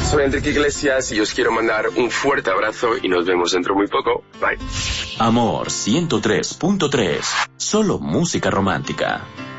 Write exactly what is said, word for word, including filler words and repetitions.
Soy Enrique Iglesias y os quiero mandar un fuerte abrazo y nos vemos dentro muy poco. Bye. Amor ciento tres punto tres. Solo música romántica.